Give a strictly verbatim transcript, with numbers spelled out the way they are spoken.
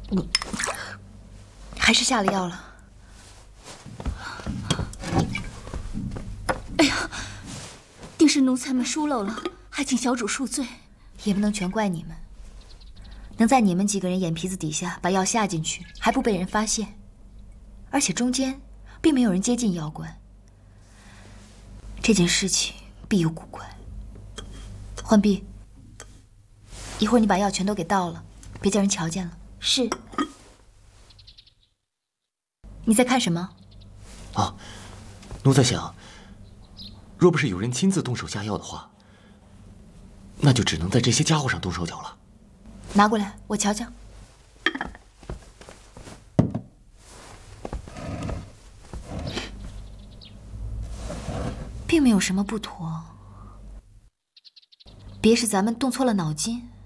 你还是下了药了。 哎呀，定是奴才们疏漏了，还请小主恕罪。 也不能全怪你们，能在你们几个人眼皮子底下把药下进去，还不被人发现，而且中间并没有人接近药罐，这件事情必有古怪。浣碧，一会儿你把药全都给倒了，别叫人瞧见了。 是。 你在看什么？ 啊，奴在想，若不是有人亲自动手下药的话，那就只能在这些家伙上动手脚了。 拿过来，我瞧瞧。并没有什么不妥，别是咱们动错了脑筋。